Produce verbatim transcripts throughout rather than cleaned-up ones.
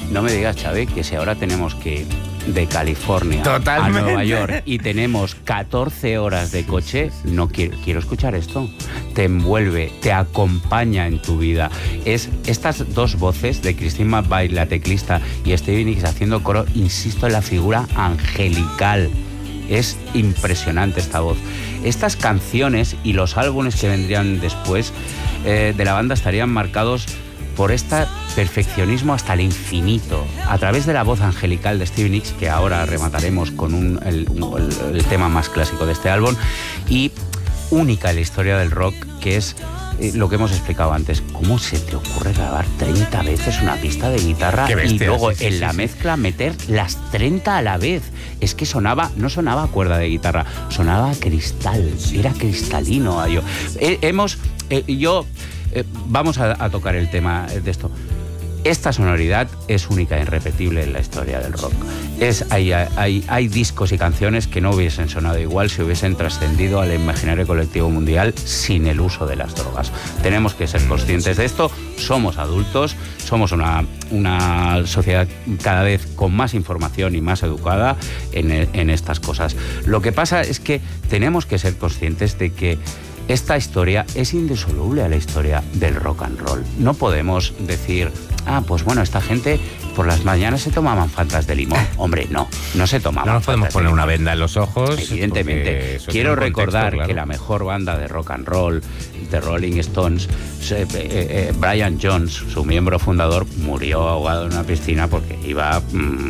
No me digas, Xavi, que si ahora tenemos que ir de California Totalmente. a Nueva York y tenemos catorce horas de coche, no quiero, quiero escuchar esto. Te envuelve, te acompaña en tu vida. Es estas dos voces de Christine McVie, la teclista, y Stevie Nicks haciendo coro, insisto en la figura angelical. Es impresionante esta voz. Estas canciones y los álbumes que vendrían después eh, de la banda estarían marcados por este perfeccionismo hasta el infinito, a través de la voz angelical de Stevie Nicks, que ahora remataremos con un, el, un, el tema más clásico de este álbum, y única en la historia del rock, que es eh, lo que hemos explicado antes. ¿Cómo se te ocurre grabar treinta veces una pista de guitarra bestia, y luego sí, sí, en sí, la sí. mezcla meter las treinta a la vez? Es que sonaba, no sonaba a cuerda de guitarra, sonaba a cristal, era cristalino. Yo, eh, hemos, eh, yo... Eh, vamos a, a tocar el tema de esto. Esta sonoridad es única e irrepetible en la historia del rock. Es, hay, hay, hay discos y canciones que no hubiesen sonado igual si hubiesen trascendido al imaginario colectivo mundial sin el uso de las drogas. Tenemos que ser conscientes de esto. Somos adultos, somos una, una sociedad cada vez con más información y más educada en, en estas cosas. Lo que pasa es que tenemos que ser conscientes de que esta historia es indisoluble a la historia del rock and roll. No podemos decir, ah, pues bueno, esta gente por las mañanas se tomaban fantas de limón. Hombre, no, no se tomaban. No nos podemos poner una venda en los ojos. Evidentemente. Quiero recordar contexto, claro, que la mejor banda de rock and roll, The Rolling Stones, eh, eh, Brian Jones, su miembro fundador, murió ahogado en una piscina porque iba...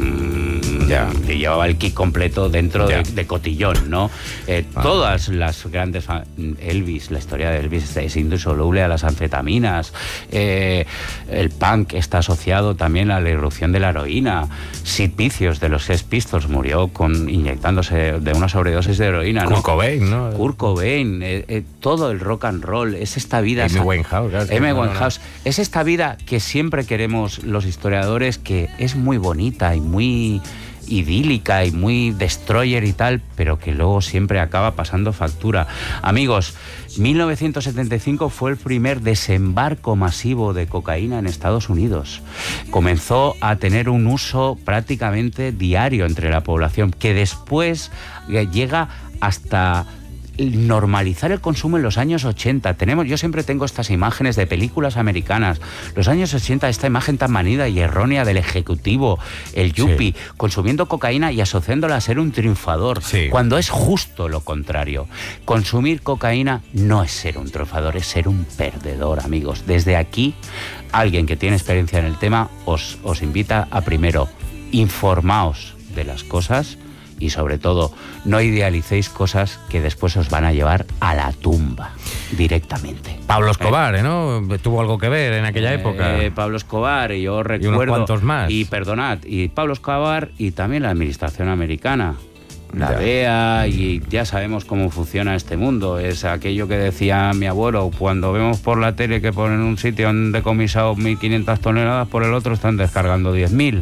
Mmm, ya. llevaba el kit completo dentro de, de cotillón, ¿no? Eh, ah. Todas las grandes... Elvis, la historia de Elvis es indisoluble a las anfetaminas. Eh, el punk está asociado también a la irrupción de la heroína. Sid Vicious de los Sex Pistols murió con, inyectándose de una sobredosis de heroína, ¿no? Kurt Cobain, ¿no? Kurt Cobain, eh, eh, todo el rock and roll, es esta vida... Amy Winehouse. Claro, Amy no, Winehouse. No, no. Es esta vida que siempre queremos los historiadores, que es muy bonita y muy idílica y muy destroyer y tal, pero que luego siempre acaba pasando factura. Amigos, mil novecientos setenta y cinco fue el primer desembarco masivo de cocaína en Estados Unidos. Comenzó a tener un uso prácticamente diario entre la población, que después llega hasta normalizar el consumo en los años ochenta. Tenemos, yo siempre tengo estas imágenes de películas americanas. Los años ochenta, esta imagen tan manida y errónea del ejecutivo, el yuppie, sí, consumiendo cocaína y asociándola a ser un triunfador, sí, cuando es justo lo contrario. Consumir cocaína no es ser un triunfador, es ser un perdedor, amigos. Desde aquí, alguien que tiene experiencia en el tema os, os invita a, primero, informaos de las cosas, y sobre todo, no idealicéis cosas que después os van a llevar a la tumba directamente. Pablo Escobar, ¿eh? ¿no? Tuvo algo que ver en aquella eh, época. Eh, Pablo Escobar, y yo recuerdo... Y unos cuantos más. Y perdonad, y Pablo Escobar y también la administración americana. La D E A, y ya sabemos cómo funciona este mundo. Es aquello que decía mi abuelo: cuando vemos por la tele que ponen un sitio han decomisado mil quinientas toneladas, por el otro están descargando diez mil.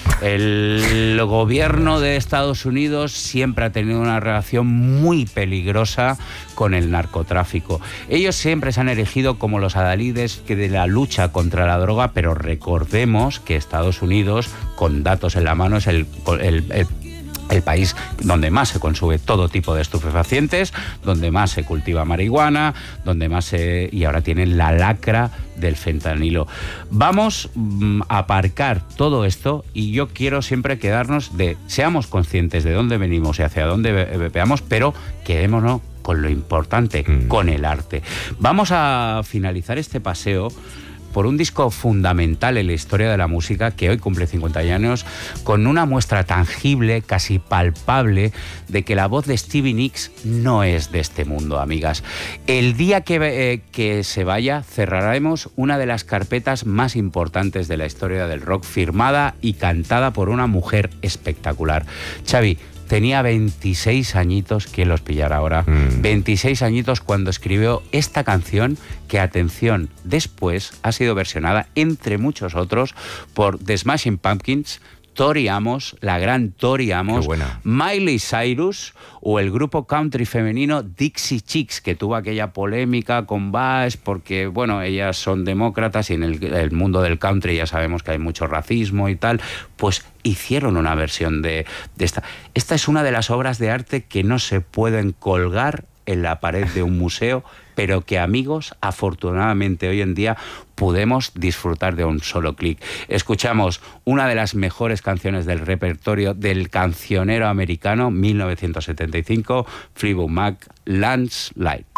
El gobierno de Estados Unidos siempre ha tenido una relación muy peligrosa con el narcotráfico. Ellos siempre se han erigido como los adalides de la lucha contra la droga, pero recordemos que Estados Unidos, con datos en la mano, es el, el, el el país donde más se consume todo tipo de estupefacientes, donde más se cultiva marihuana, donde más se... y ahora tienen la lacra del fentanilo. Vamos mm, a aparcar todo esto, y yo quiero siempre quedarnos de... Seamos conscientes de dónde venimos y hacia dónde veamos, pero quedémonos con lo importante, mm. con el arte. Vamos a finalizar este paseo por un disco fundamental en la historia de la música, que hoy cumple cincuenta años, con una muestra tangible, casi palpable, de que la voz de Stevie Nicks no es de este mundo, amigas. El día que, eh, que se vaya, cerraremos una de las carpetas más importantes de la historia del rock, firmada y cantada por una mujer espectacular. Xavi, tenía veintiséis añitos, ¿quién los pillará ahora? Mm. veintiséis añitos cuando escribió esta canción, que, atención, después ha sido versionada, entre muchos otros, por The Smashing Pumpkins, Tori Amos, la gran Tori Amos, Miley Cyrus o el grupo country femenino Dixie Chicks, que tuvo aquella polémica con Bash porque, bueno, ellas son demócratas y en el, el mundo del country ya sabemos que hay mucho racismo y tal, pues hicieron una versión de, de esta. Esta es una de las obras de arte que no se pueden colgar en la pared de un museo, pero que, amigos, afortunadamente hoy en día podemos disfrutar de un solo clic. Escuchamos una de las mejores canciones del repertorio del cancionero americano, mil novecientos setenta y cinco, Fleetwood Mac, Landslide.